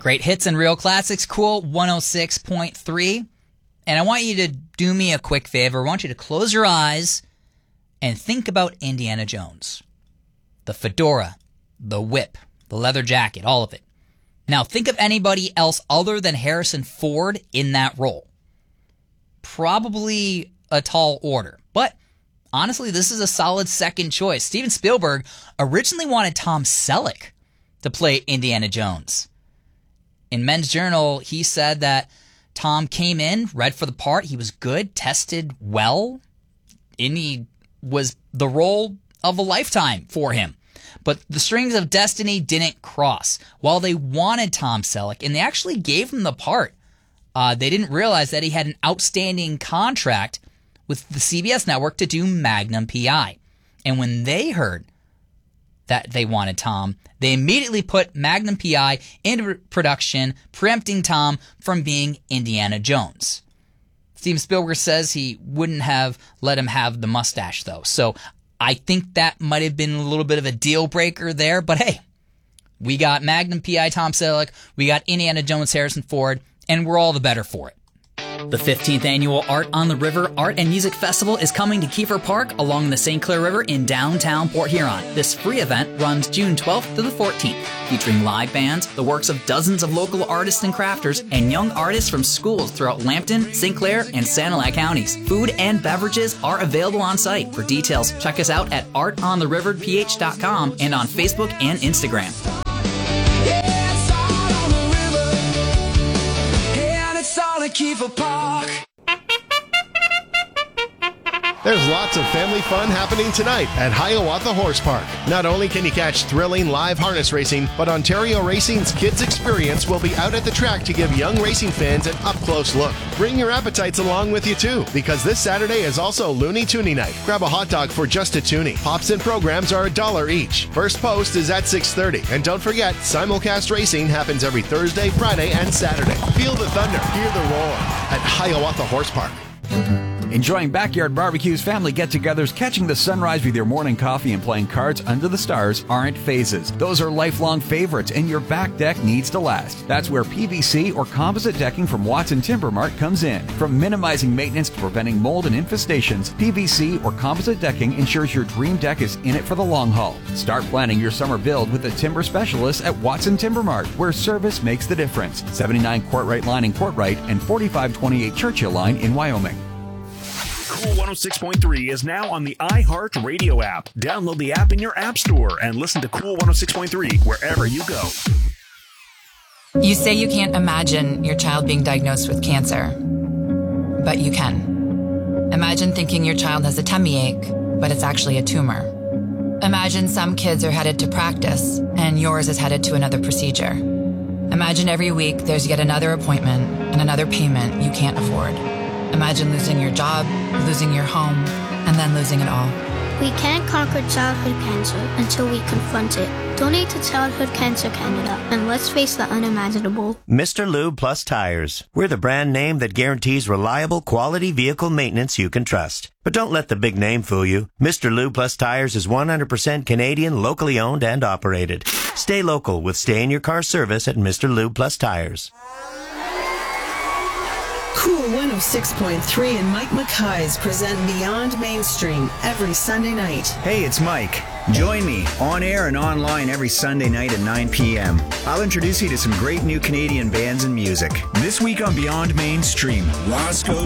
Great hits and real classics, Cool 106.3. And I want you to do me a quick favor. I want you to close your eyes and think about Indiana Jones. The fedora, the whip, the leather jacket, all of it. Now think of anybody else other than Harrison Ford in that role. Probably a tall order, but honestly, this is a solid second choice. Steven Spielberg originally wanted Tom Selleck to play Indiana Jones. In Men's Journal, he said that Tom came in, read for the part, he was good, tested well, and he was the role of a lifetime for him. But the strings of destiny didn't cross. While they wanted Tom Selleck, and they actually gave him the part, they didn't realize that he had an outstanding contract with the CBS network to do Magnum P.I. And when they heard that they wanted Tom, they immediately put Magnum P.I. into production, preempting Tom from being Indiana Jones. Steven Spielberg says he wouldn't have let him have the mustache, though. So I think that might have been a little bit of a deal breaker there. But hey, we got Magnum P.I. Tom Selleck, we got Indiana Jones Harrison Ford, and we're all the better for it. The 15th annual Art on the River Art and Music Festival is coming to Kiefer Park along the St. Clair River in downtown Port Huron. This free event runs June 12th to the 14th, featuring live bands, the works of dozens of local artists and crafters, and young artists from schools throughout Lambton, St. Clair, and Sanilac counties. Food and beverages are available on site. For details, check us out at artontheriverph.com and on Facebook and Instagram. Kiefer Park. There's lots of family fun happening tonight at Hiawatha Horse Park. Not only can you catch thrilling live harness racing, but Ontario Racing's Kids Experience will be out at the track to give young racing fans an up-close look. Bring your appetites along with you too, because this Saturday is also Looney Toonie Night. Grab a hot dog for just a toonie. Pops and programs are $1 each. First post is at 6:30. And don't forget, simulcast racing happens every Thursday, Friday, and Saturday. Feel the thunder, hear the roar at Hiawatha Horse Park. Enjoying backyard barbecues, family get-togethers, catching the sunrise with your morning coffee, and playing cards under the stars aren't phases. Those are lifelong favorites, and your back deck needs to last. That's where PVC or composite decking from Watson Timber Mart comes in. From minimizing maintenance to preventing mold and infestations, PVC or composite decking ensures your dream deck is in it for the long haul. Start planning your summer build with a timber specialist at Watson Timber Mart, where service makes the difference. 79 Courtright Line in Courtright and 4528 Churchill Line in Wyoming. Cool 106.3 is now on the iHeart Radio app. Download the app in your app store and listen to Cool 106.3 wherever you go. You say you can't imagine your child being diagnosed with cancer, but you can. Imagine thinking your child has a tummy ache, but it's actually a tumor. Imagine some kids are headed to practice and yours is headed to another procedure. Imagine every week there's yet another appointment and another payment you can't afford. Imagine losing your job, losing your home, and then losing it all. We can't conquer childhood cancer until we confront it. Donate to Childhood Cancer Canada, and let's face the unimaginable. Mr. Lube Plus Tires. We're the brand name that guarantees reliable, quality vehicle maintenance you can trust. But don't let the big name fool you. Mr. Lube Plus Tires is 100% Canadian, locally owned and operated. Stay local with stay-in-your-car service at Mr. Lube Plus Tires. Cool 106.3 and Mike Mackay's present Beyond Mainstream every Sunday night. Hey, it's Mike. Join me on air and online every Sunday night at 9 p.m. I'll introduce you to some great new Canadian bands and music. This week on Beyond Mainstream, Roscoe